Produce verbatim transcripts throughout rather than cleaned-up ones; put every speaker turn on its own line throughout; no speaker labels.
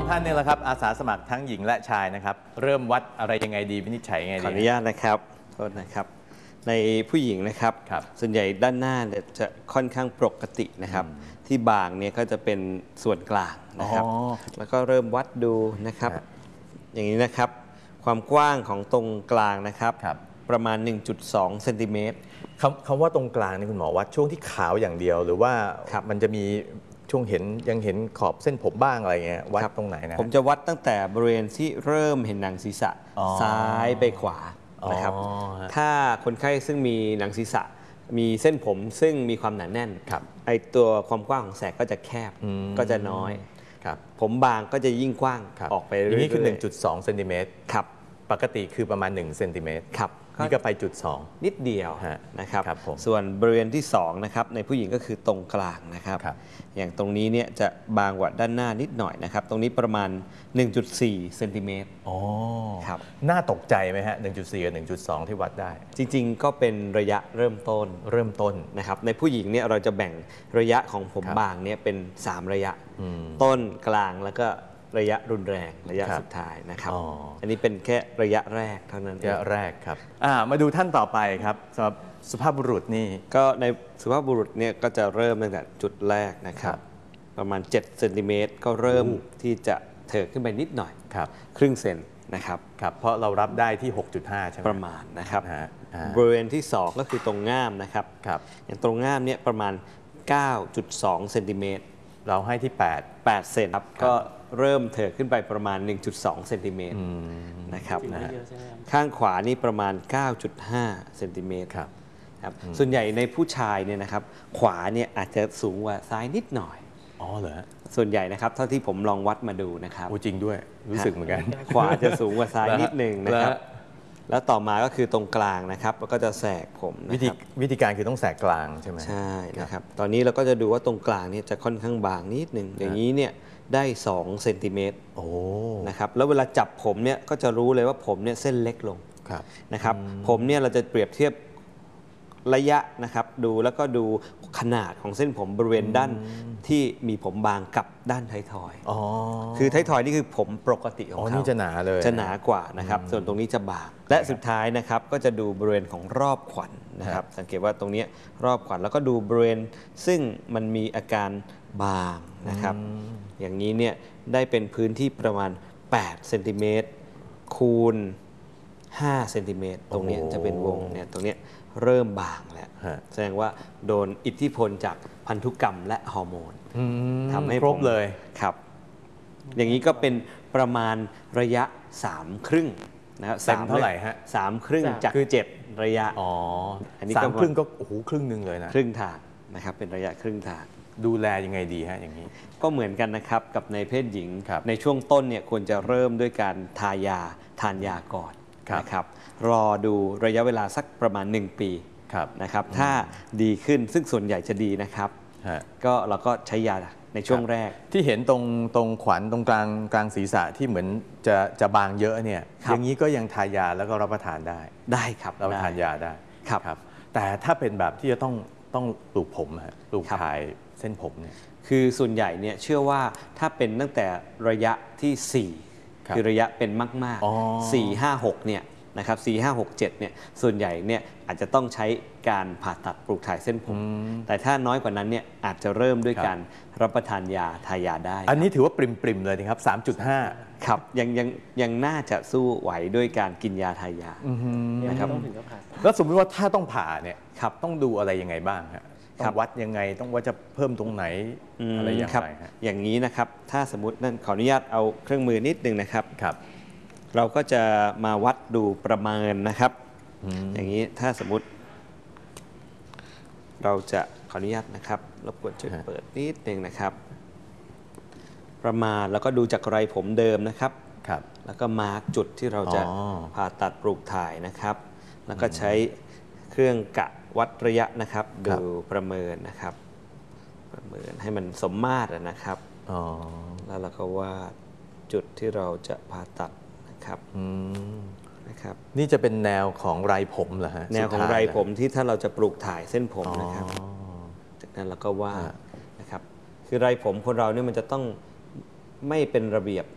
ท่านนี่แหละครับอาสาสมัครทั้งหญิงและชายนะครับเริ่มวัดอะไรยังไงดีวินิจฉัยยังไงดี
ขออนุญาตนะครับโทษนะครับในผู้หญิงนะครับส่วนใหญ่ด้านหน้าเนี่ยจะค่อนข้างปกตินะครับที่บางเนี่ยก็จะเป็นส่วนกลางนะครับแล้วก็เริ่มวัดดูนะครับอย่างนี้นะครับความกว้างของตรงกลางนะครับประมาณ หนึ่งจุดสอง เซนติเมตร
คำคำว่าตรงกลางนี่คุณหมอวัดช่วงที่ขาวอย่างเดียวหรือว่ามันจะมีช่วงเห็นยังเห็นขอบเส้นผมบ้างอะไรเงี้ยวัดตรงไหนนะ
ผมจะวัดตั้งแต่บริเวณที่เริ่มเห็นหนังศีรษะซ้ายไปขวานะครับถ้าคนไข้ซึ่งมีหนังศีรษะมีเส้นผมซึ่งมีความหนาแน่นไอตัวความกว้างของแสกก็จะแคบก็จะน้อยผมบางก็จะยิ่งกว้างออกไปเรื่อยๆ
นี่คือ หนึ่งจุดสอง เซนติเมตร
ครับ
ปกติคือประมาณหนึ่งเซนติเมตร
ครับ
นี่ก็ไปจุดสอง
นิดเดียวนะครับส่วนบริเวณที่สองนะครับในผู้หญิงก็คือตรงกลางนะครับอย่างตรงนี้เนี่ยจะบางกว่าด้านหน้านิดหน่อยนะครับตรงนี้ประมาณ หนึ่งจุดสี่ เซนติเมตร
อ๋อครับน่าตกใจไหมฮะ หนึ่งจุดสี่ กับ หนึ่งจุดสอง ที่วัดได้
จริงๆก็เป็นระยะเริ่มต้น
เริ่มต้น
นะครับในผู้หญิงเนี่ยเราจะแบ่งระยะของผมบางเนี่ยเป็นสามระยะต้นกลางแล้วก็ระยะรุนแรงระยะสุดท้ายนะครับ อ, อันนี้เป็นแค่ระยะแรกเท่านั้น
ระยะแรกครับมาดูท่านต่อไปครับสำหรับสุภาพบุรุษนี่
ก็ในสุภาพบุรุษเนี่ยก็จะเริ่มตั้งแต่จุดแรกนะครับประมาณเจ็ดเซนติเมตรก็เริ่มที่จะเถิดขึ้นไปนิดหน่อย
ครับ
ครึ่งเซนนะครับ
ครับเพราะเรารับได้ที่ หกจุดห้า ใช่ไหม
ประมาณนะครับบริเวณที่สองก็คือตรงง่ามนะครับอย่างตรงง่ามเนี่ยประมาณ เก้าจุดสอง เซนติเมตร
เราให้ที่แปด
แปดเซนครับก็เริ่มเถิดขึ้นไปประมาณ หนึ่งจุดสอง เซนติเมตรนะครับข้างขวานี่ประมาณ เก้าจุดห้า เซนติเมตรครับส่วนใหญ่ในผู้ชายเนี่ยนะครับขวาเนี่ยอาจจะสูงกว่าซ้ายนิดหน่อย
อ๋อเหรอ
ส่วนใหญ่นะครับเท่าที่ผมลองวัดมาดูนะครับ
จริงด้วยรู้สึกเหมือนกัน
ขวาจะสูงกว่าซ้ายนิดหนึ่งนะครับแล้วต่อมาก็คือตรงกลางนะครับแล้วก็จะแสกผม
วิธีวิธีการคือต้องแสกกลางใช่ไหม
ใช่นะครับตอนนี้เราก็จะดูว่าตรงกลางเนี่ยจะค่อนข้างบางนิดหนึ่งอย่างนี้เนี่ยได้สองเซนติเมตรโอ้นะครับแล้วเวลาจับผมเนี่ยก็จะรู้เลยว่าผมเนี่ยเส้นเล็กลงนะครับผมเนี่ยเราจะเปรียบเทียบระยะนะครับดูแล้วก็ดูขนาดของเส้นผมบริเวณด้านที่มีผมบางกับด้านท้ายทอยอ๋อคือท้ายทอยนี่คือผมปกติของเขา
นี่จะหนาเลย
จะหนากว่านะครับส่วนตรงนี้จะบางและสุดท้ายนะครับก็จะดูบริเวณของรอบขวัญ น, นะครับสังเกตว่าตรงนี้รอบขวัญแล้วก็ดูบริเวณซึ่งมันมีอาการบางนะครับอย่างนี้เนี่ยได้เป็นพื้นที่ประมาณแปดเซนติเมตรคูณห้าเซนติเมตรตรงนี้จะเป็นวงเนี่ยตรงนี้เริ่มบางแล้วแสดงว่าโดนอิทธิพลจากพันธุกรรมและฮอร์โมน
ทำให้ครบเลย
ครับอย่างนี้ก็เป็นประมาณระยะสามครึ่งนะครับ
เต็มเท่าไหร่ฮะ
สามครึ่งจากเจ็ดระยะ
อ๋ออันนี้สามครึ่งก็โอ้โหครึ่งหนึ่งเลยนะ
ครึ่งทางนะครับเป็นระยะครึ่งทาง
ดูแลยังไงดีฮะอย่างนี้
ก็เหมือนกันนะครับกับในเพศหญิงในช่วงต้นเนี่ยควรจะเริ่มด้วยการทายาทานยาก่อนนะครับรอดูระยะเวลาสักประมาณหนึ่งปีนะครับถ้าดีขึ้นซึ่งส่วนใหญ่จะดีนะครับก็เราก็ใช้ยาในช่วงแรก
ที่เห็นตรงตรงขวัญตรงกลางกลางศีรษะที่เหมือนจะจะบางเยอะเนี่ยอย่างนี้ก็ยังทายาแล้วก็รับประทานได้
ได้ครับ
รับประทานยาได้ครับแต่ถ้าเป็นแบบที่จะต้องต้องปลูกผมฮะปลูกถ่ายเส้นผมเนี่ย
คือส่วนใหญ่เนี่ยเชื่อว่าถ้าเป็นตั้งแต่ระยะที่สี่คือระยะเป็นมากๆสี่ ห้า หกเนี่ยนะครับสี่ ห้า หก เจ็ดเนี่ยส่วนใหญ่เนี่ยอาจจะต้องใช้การผ่าตัดปลูกถ่ายเส้นผมแต่ถ้าน้อยกว่านั้นเนี่ยอาจจะเริ่มด้วยการรับประทานยาทายาได้
อันนี้ถือว่าปริมๆเลยนะครับ สามจุดห้า
ครับยังยังยังน่าจะสู้ไหวด้วยการกินยาทายานะครับ
แล้วสมมติว่าถ้าต้องผ่าเนี่ยครับต้องดูอะไรยังไงบ้างฮะต้องวัดยังไงต้องว่าจะเพิ่มตรงไหนอะไรอย่างไรฮะ
อย่างนี้นะครับถ้าสมมตินั่นขออนุญาตเอาเครื่องมือนิดนึงนะครับ
ครับ
เราก็จะมาวัดดูประเมินนะครับอย่างนี้ถ้าสมมุติเราจะขออนุญาตนะครับรบกวนช่วยเปิดนิดนึงนะครับประมาณแล้วก็ดูจากไรผมเดิมนะครับ
ครับ
แล้วก็มาร์กจุดที่เราจะผ่าตัดปลูกถ่ายนะครับแล้วก็ใช้เครื่องกะวัดระยะนะครับดูประเมินนะครับประเมินให้มันสมมาตรนะครับแล้วเราก็วาดจุดที่เราจะผ่าตัดครับนะครับ
นี่จะเป็นแนวของไรผมเหรอฮะ
แนวของไรผมที่ถ้าเราจะปลูกถ่ายเส้นผมนะครับจากนั้นเราก็วาดนะครับคือไรผมคนเราเนี่ยมันจะต้องไม่เป็นระเบียบ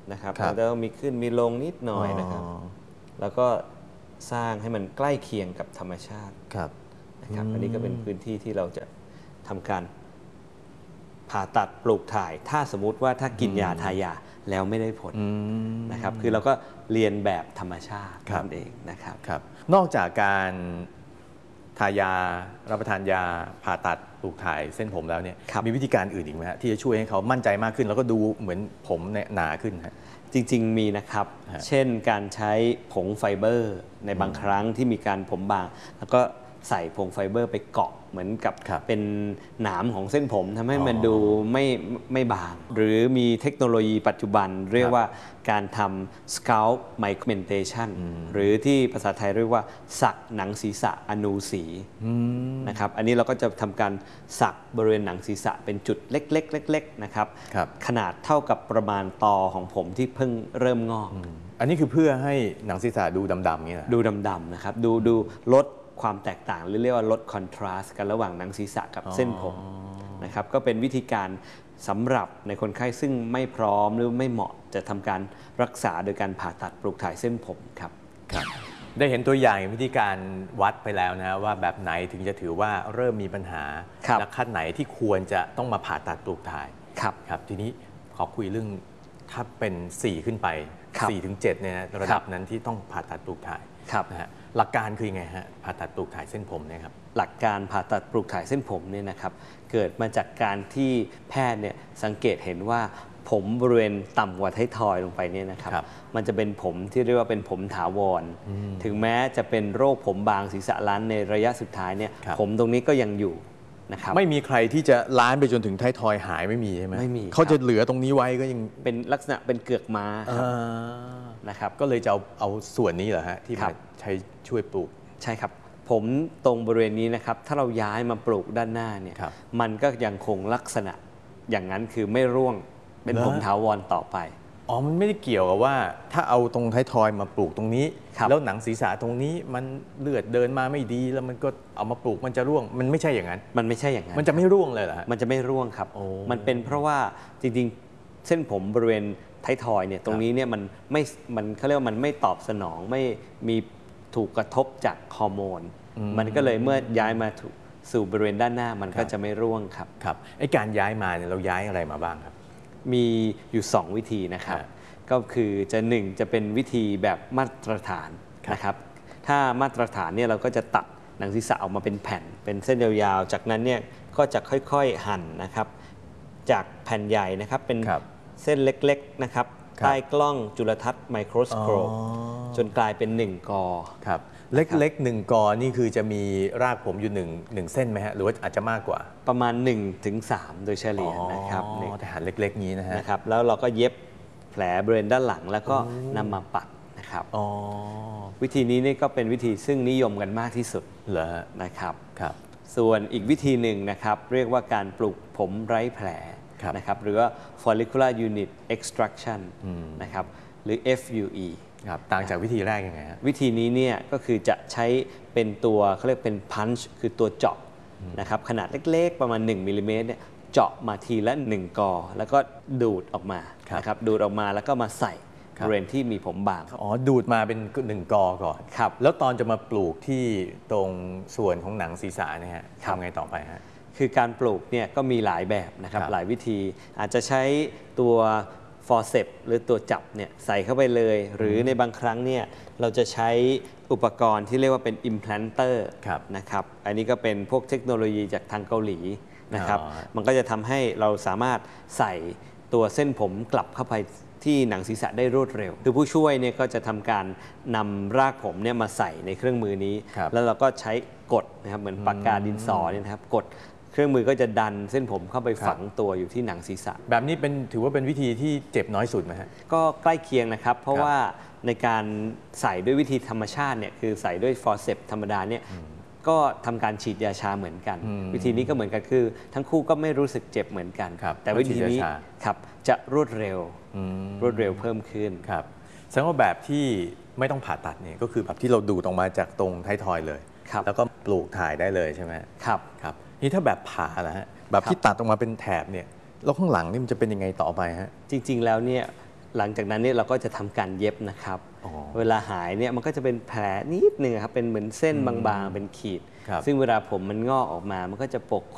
นะครับ
ครับ
เราต้องมีขึ้นมีลงนิดหน่อยนะครับแล้วก็สร้างให้มันใกล้เคียงกับธรรมชาติ
ครับ
นะครับอันนี้ก็เป็นพื้นที่ที่เราจะทำการผ่าตัดปลูกถ่าย ถ้าสมมุติว่าถ้ากินยาทายาแล้วไม่ได้ผลนะครับคือเราก็เรียนแบบธรรมชาตินั่นเองนะครับ
ครับนอกจากการทายารับประทานยาผ่าตัดปลูกถ่ายเส้นผมแล้วเนี่ยมีวิธีการอื่นอีกไหมฮะที่จะช่วยให้เขามั่นใจมากขึ้น แล้วก็ดูเหมือนผมเนี่ยหนาขึ้นฮะ
จริงๆมีนะครับเช่นการใช้ผงไฟเบอร์ในบางครั้งที่มีการผมบางแล้วก็ใส่ผงไฟเบอร์ไปเกาะเหมือนกับเป็นหนามของเส้นผมทำให้มันดูไม่ไม่บางหรือมีเทคโนโลยีปัจจุบันเรียกว่าการทำ scalp micromentation หรือที่ภาษาไทยเรียกว่าสักหนังศีรษะอนูสีนะครับอันนี้เราก็จะทำการสักบริเวณหนังศีรษะเป็นจุดเล็กๆเล็กๆนะครับขนาดเท่ากับประมาณตอของผมที่เพิ่งเริ่มงอก
อันนี้คือเพื่อให้หนังศีรษะดูดำๆนี่แหละ
ดูดำๆนะครับดูดูลดความแตกต่างหรือเรียกว่าลดคอนทราสต์กันระหว่างหนังศีรษะกับเส้นผมนะครับก็เป็นวิธีการสำหรับในคนไข้ซึ่งไม่พร้อมหรือไม่เหมาะจะทำการรักษาโดยการผ่าตัดปลูกถ่ายเส้นผมครับ
ครับได้เห็นตัวอย่างวิธีการวัดไปแล้วนะว่าแบบไหนถึงจะถือว่าเริ่มมีปัญหาและขั้นไหนที่ควรจะต้องมาผ่าตัดปลูกถ่าย
ครับ
ครับทีนี้ขอคุยเรื่องถ้าเป็นสี่ขึ้นไปสี่ถึงเจ็ดเนี่ยระดับนั้นที่ต้องผ่าตัดปลูกถ่ายนะฮะหลักการคือไงฮะผ่าตัดปลูกถ่ายเส้นผมเนี่ยครับ
หลักการผ่าตัดปลูกถ่ายเส้นผมเนี่ยนะครับเกิดมาจากการที่แพทย์เนี่ยสังเกตเห็นว่าผมบริเวณต่ำกว่าท้ายทอยลงไปเนี่ยนะครับมันจะเป็นผมที่เรียกว่าเป็นผมถาวรถึงแม้จะเป็นโรคผมบางศีรษะล้านในระยะสุดท้ายเนี่ยผมตรงนี้ก็ยังอยู่นะครับ
ไม่มีใครที่จะล้านไปจนถึงท้ายทอยหายไม่มีใช่ไหม
ไม่มี
เขาจะเหลือตรงนี้ไว้ก็ยัง
เป็นลักษณะเป็นเกือกม้านะครับ
ก็เลยจะเอาเอาส่วนนี้เหรอฮะที่มาใช้ช่วยปลูก
ใช่ครับผมตรงบริเวณนี้นะครับถ้าเราย้ายมาปลูกด้านหน้าเนี่ยมันก็ยังคงลักษณะอย่างนั้นคือไม่ร่วงเป็นผมถาวรต่อไป
อ๋อมันไม่ได้เกี่ยวกับว่าถ้าเอาตรงท้ายทอยมาปลูกตรงนี้แล้วหนังศีรษะตรงนี้มันเลือดเดินมาไม่ดีแล้วมันก็เอามาปลูกมันจะร่วงมันไม่ใช่อย่างนั้น
มันไม่ใช่อย่างนั้น
มันจะไม่ร่วงเลยเหรอฮะ
มันจะไม่ร่วงครับมันเป็นเพราะว่าจริงๆเส้นผมบริเวณท้ายทอยเนี่ยตรงนี้เนี่ยมันไม่มันเขาเรียกว่ามันไม่ตอบสนองไม่มีถูกกระทบจากฮอร์โมนมันก็เลยเมื่อย้ายมาสู่บริเวณด้านหน้ามันก็จะไม่ร่วงครับ
ครับไอ้การย้ายมาเนี่ยเราย้ายอะไรมาบ้างครับ
มีอยู่สองวิธีนะครับก็คือจะหนึ่งจะเป็นวิธีแบบมาตรฐานนะครับถ้ามาตรฐานเนี่ยเราก็จะตัดหนังศีรษะออกมาเป็นแผ่นเป็นเส้นยาวๆจากนั้นเนี่ยก็จะค่อยๆหั่นนะครับจากแผ่นใหญ่นะครับเป็นเส้นเล็กๆนะครับใต้กล้องจุลทรรศน์ไมโครสโคปจนกลายเป็นหนึ่งกอ
ครับเล็กๆหนึ่งกอนี่คือจะมีรากผมอยู่หนึ่งหนึ่งเส้นไหมฮะหรือว่าอาจจะมากกว่า
ประมาณหนึ่งถึงสามโดยเฉลี่ยนะครับ
แต่หั่นเล็กๆนี้นะฮะ
นะครับแล้วเราก็เย็บแผลบริเวณด้านหลังแล้วก็นำมาปักนะครับวิธีนี้นี่ก็เป็นวิธีซึ่งนิยมกันมากที่สุด
เหรอ
นะครับ
ครับ
ส่วนอีกวิธีหนึ่งนะครับเรียกว่าการปลูกผมไร้แผลนะครับหรือว่า follicular unit extraction นะครับหรือ เอฟ ยู อี
ครับต่างจากวิธีแรกยังไงฮะ
วิธีนี้เนี่ยก็คือจะใช้เป็นตัวเขาเรียกเป็น punch คือตัวเจาะนะครับขนาดเล็กๆประมาณหนึ่งมิลลิเมตรเนี่ยเจาะมาทีละหนึ่งกอแล้วก็ดูดออกมานะครับดูดออกมาแล้วก็มาใส่บริเวณที่มีผมบาง
อ๋อดูดมาเป็นหนึ่งกอก่อน
ครับ
แล้วตอนจะมาปลูกที่ตรงส่วนของหนังศีรษะเนี่ยฮะทำไงต่อไปฮะ
คือการปลูกเนี่ยก็มีหลายแบบนะครับหลายวิธีอาจจะใช้ตัวฟอร์เซปหรือตัวจับเนี่ยใส่เข้าไปเลยหรือในบางครั้งเนี่ยเราจะใช้อุปกรณ์ที่เรียกว่าเป็น implanter นะครับอันนี้ก็เป็นพวกเทคโนโลยีจากทางเกาหลีนะครับมันก็จะทำให้เราสามารถใส่ตัวเส้นผมกลับเข้าไปที่หนังศีรษะได้รวดเร็วคือผู้ช่วยเนี่ยก็จะทำการนำรากผมเนี่ยมาใส่ในเครื่องมือนี้แล้วเราก็ใช้กดนะครับเหมือนปากกาดินสอเนี่ยนะครับกดเครื่องมือก็จะดันเส้นผมเข้าไปฝังตัวอยู่ที่หนังศีรษะ
แบบนี้เป็นถือว่าเป็นวิธีที่เจ็บน้อยสุดไหมฮะ
ก็ใกล้เคียงนะครับเพราะว่าในการใส่ด้วยวิธีธรรมชาติเนี่ยคือใส่ด้วยฟอร์เซปธรรมดาเนี่ยก็ททำการฉีดยาชาเหมือนกันวิธีนี้ก็เหมือนกันคือทั้งคู่ก็ไม่รู้สึกเจ็บเหมือนกันแต่วิธีนี้ครับจะรวดเร็วรวดเร็วเพิ่มขึ้น
ครับแสดงว่าแบบที่ไม่ต้องผ่าตัดเนี่ยก็คือแบบที่เราดูดออกมาจากตรงท้ายทอยเลยแล้วก็ปลูกถ่ายได้เลยใช่ไหม
ครับ
ครับนี่ถ้าแบบผ่าล่ะฮะแบบที่ตัดออกมาเป็นแถบเนี่ยแล้วข้างหลังนี่มันจะเป็นยังไงต่อไปฮะ
จริงๆแล้วเนี่ยหลังจากนั้นเนี่ยเราก็จะทำการเย็บนะครับ
อ๋อ
เวลาหายเนี่ยมันก็จะเป็นแผลนิดนึงครับเป็นเหมือนเส้นบางๆเป็นขีด
ครับ
ซึ่งเวลาผมมันงอกออกมามันก็จะปก